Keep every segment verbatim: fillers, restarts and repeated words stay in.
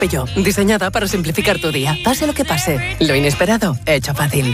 Peugeot, diseñada para simplificar tu día. Pase lo que pase, lo inesperado, hecho fácil.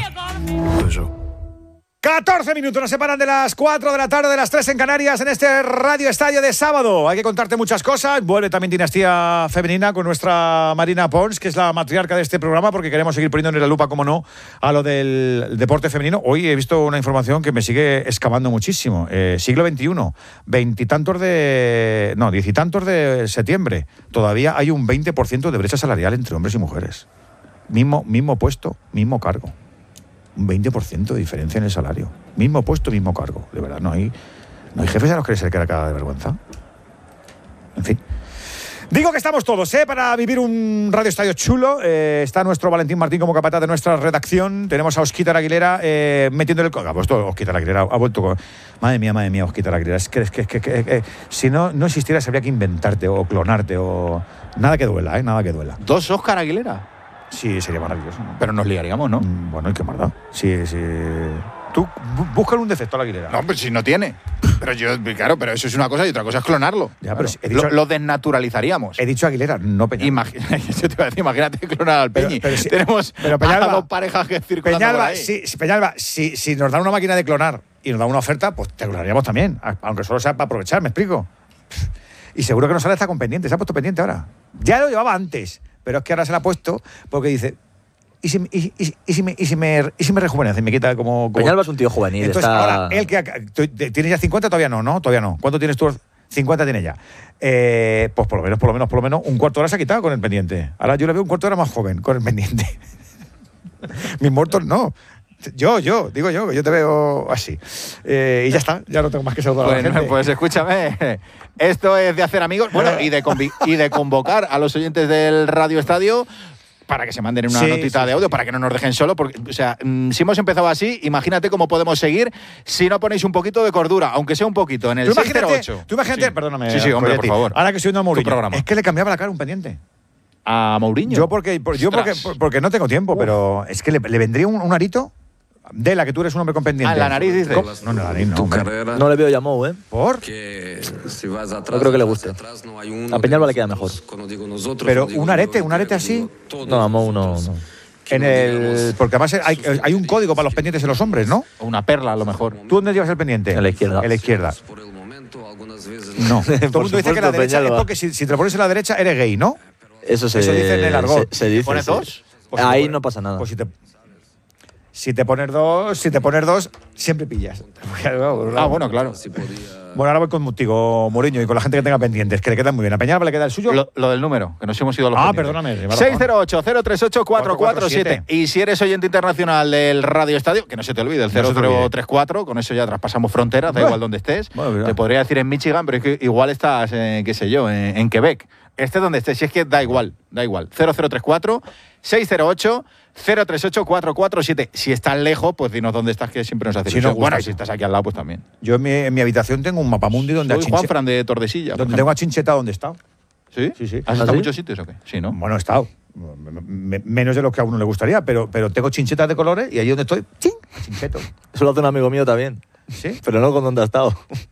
catorce minutos nos separan de las cuatro de la tarde, de las tres en Canarias, en este Radio Estadio de sábado. Hay que contarte muchas cosas. Vuelve también Dinastía Femenina con nuestra Marina Pons, que es la matriarca de este programa, porque queremos seguir poniéndole la lupa, como no, a lo del deporte femenino. Hoy he visto una información que me sigue excavando muchísimo. Eh, siglo veintiuno, veintitantos de... No, diez y tantos de septiembre. Todavía hay un veinte por ciento de brecha salarial entre hombres y mujeres. Mismo, mismo puesto, mismo cargo. Un veinte por ciento de diferencia en el salario. Mismo puesto, mismo cargo. De verdad, no hay, no hay jefes a los que se les queda cara de vergüenza. En fin. Digo que estamos todos, ¿eh? Para vivir un Radio Estadio chulo. Eh, está nuestro Valentín Martín como capataz de nuestra redacción. Tenemos a Óscar Aguilera eh, metiéndole el... Ha vuelto Óscar Aguilera, ha vuelto con... Madre mía, madre mía, Óscar Aguilera. Es que, es que, es que, que, que si no, no existieras, habría que inventarte o clonarte o... Nada que duela, ¿eh? Nada que duela. ¿Dos Óscar Aguilera? Sí, sería maravilloso, ¿no? Pero nos liaríamos, ¿no? Mm, bueno, ¿y qué más da? Sí, sí. Tú, búscale un defecto a la Aguilera. No, pero si no tiene. Pero yo, claro, pero eso es una cosa y otra cosa es clonarlo. Ya, claro. pero si he dicho, lo, lo desnaturalizaríamos. He dicho Aguilera, no Peñalba. Imagina, yo te iba a decir, imagínate clonar al Peñi. Pero, pero si, Tenemos pero Peñalba, a dos parejas que circulan por ahí. Si, si, Peñalba, si, si nos dan una máquina de clonar y nos dan una oferta, pues te clonaríamos también. Aunque solo sea para aprovechar, ¿me explico? Y seguro que no sale está con pendiente. Se ha puesto pendiente ahora. Ya lo llevaba antes, pero es que ahora se la ha puesto porque dice... ¿Y si, y, y, y, si me, y, si me, ¿Y si me rejuvenece? Me quita como... como... Peñalba es un tío juvenil. Entonces, está... ahora, él que... ¿Tienes ya cincuenta? Todavía no, ¿no? Todavía no. ¿Cuánto tienes tú? cincuenta tiene ya. Eh, pues por lo menos, por lo menos, por lo menos, un cuarto de hora se ha quitado con el pendiente. Ahora yo le veo un cuarto de hora más joven con el pendiente. Mis muertos no. Yo, yo, digo yo, que yo te veo así. Eh, y ya está, ya no tengo más que saludar bueno, a la gente. Pues escúchame, esto es de hacer amigos, bueno, y de, convi- y de convocar a los oyentes del Radio Estadio para que se manden una sí, notita sí, de audio, sí. para que no nos dejen solo, porque, o sea, mmm, si hemos empezado así, imagínate cómo podemos seguir si no ponéis un poquito de cordura, aunque sea un poquito, en el tú seis cero ocho. Tú imagínate, sí. perdóname. Sí, sí, hombre, por favor. Ahora que estoy viendo a Mourinho, es que le cambiaba la cara un pendiente. ¿A Mourinho? Yo porque, por, yo porque, porque no tengo tiempo, Uf. pero es que le, le vendría un, un arito de la que tú eres un hombre con pendiente. Ah, en la nariz, dices. No, no, la nariz no. No le veo ya a Mou, ¿eh? ¿Por? No creo que le guste. A Peñalba le queda mejor. Pero un arete, un arete así. No, a Mou no, no. En el, porque además hay, hay un código para los pendientes en los hombres, ¿no? O una perla, a lo mejor. ¿Tú dónde llevas el pendiente? En la izquierda. En la izquierda. No. Todo el mundo dice que la derecha es porque si, si te lo pones en la derecha eres gay, ¿no? Eso se, Eso dice en el argot. Se, se dice. ¿Pones dos? Pues ahí si te, no pasa nada. Pues si te, si te pones dos, si te pones dos, siempre pillas. Ah, bueno, claro. Bueno, ahora voy contigo, Mourinho, y con la gente que tenga pendientes, que le quedan muy bien. A Peñalba le queda el suyo. Lo, lo del número, que nos hemos ido a los Ah, pendientes. perdóname. seis cero ocho, cero tres ocho, cuatro cuatro siete. Y si eres oyente internacional del Radio Estadio, que no se te olvide, el cero cero tres cuatro, con eso ya traspasamos fronteras, da igual donde estés. Bueno, te podría decir en Michigan, pero es que igual estás, en, qué sé yo, en, en Quebec. Estés donde estés, si es que da igual, da igual. cero cero tres cuatro, seis cero ocho, cero tres ocho, cuatro cuatro siete. Si estás lejos, pues dinos dónde estás, que siempre nos hace Si ilusión. nos gusta. Bueno, y si estás aquí al lado, pues también. Yo en mi, en mi habitación tengo un mapamundi donde Soy a Juan Chinche- Fran de Tordesilla. donde tengo a Chincheta donde he estado. ¿Sí? Sí, sí. ¿Has ¿Ah, estado en sí? muchos sitios o qué? Sí, ¿no? Bueno, he estado. M- menos de lo que a uno le gustaría, pero, pero tengo chinchetas de colores y ahí donde estoy, ¡chin! Chincheto. Eso lo hace un amigo mío también. ¿Sí? Pero no con dónde ha estado.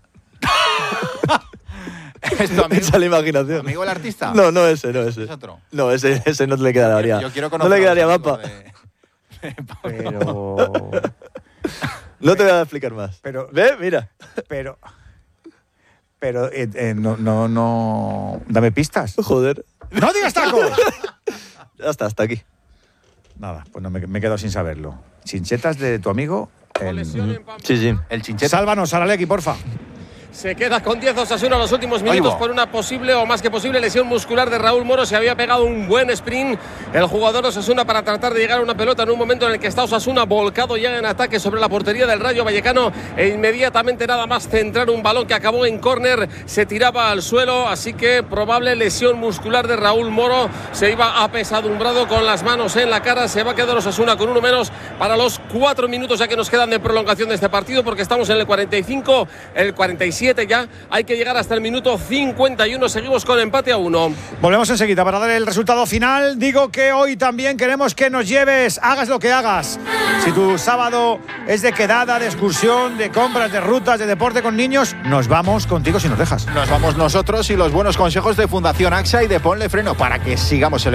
¿Es tu amigo? Esa es la imaginación. ¿Amigo el artista? No, no ese, no ese. ¿Es otro? No, ese, ese no le quedaría. Yo quiero no conocer le a quedaría los mapa. amigos de- Pero. No te voy a explicar más. Pero- ¿Ve? Mira. Pero. Pero eh, eh, no, no, no. Dame pistas. Joder. ¡No digas tacos! Ya está, hasta aquí. Nada, pues no, me, me he quedado sin saberlo. Chinchetas de tu amigo. En... Sí, sí. El chincheta. Sálvanos, Saralegui, porfa. Se queda con diez Osasuna los últimos minutos va. por una posible o más que posible lesión muscular de Raúl Moro. Se había pegado un buen sprint el jugador de Osasuna para tratar de llegar a una pelota en un momento en el que está Osasuna volcado ya en ataque sobre la portería del Rayo Vallecano e inmediatamente nada más centrar un balón que acabó en córner se tiraba al suelo, así que probable lesión muscular de Raúl Moro. Se iba apesadumbrado con las manos en la cara. Se va a quedar Osasuna con uno menos para los cuatro minutos ya que nos quedan de prolongación de este partido, porque estamos en el cuarenta y cinco, el cuarenta y siete siete ya. Hay que llegar hasta el minuto cincuenta y uno. Seguimos con empate a uno. Volvemos enseguida para dar el resultado final. Digo que hoy también queremos que nos lleves, hagas lo que hagas. Si tu sábado es de quedada, de excursión, de compras, de rutas, de deporte con niños, nos vamos contigo si nos dejas. Nos vamos nosotros y los buenos consejos de Fundación AXA y de Ponle Freno para que sigamos el